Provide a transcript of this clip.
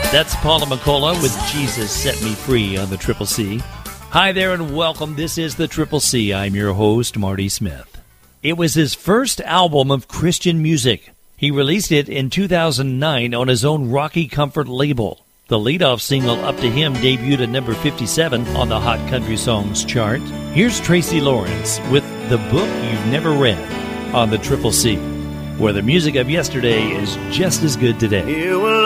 That's Paula McCullough with Jesus Set Me Free on the Triple C. Hi there and welcome. This is the Triple C. I'm your host, Marty Smith. It was his first album of Christian music. He released it in 2009 on his own Rocky Comfort label. The leadoff single, Up to Him, debuted at number 57 on the Hot Country Songs chart. Here's Tracy Lawrence with The Book You've Never Read on the Triple C, where the music of yesterday is just as good today. You will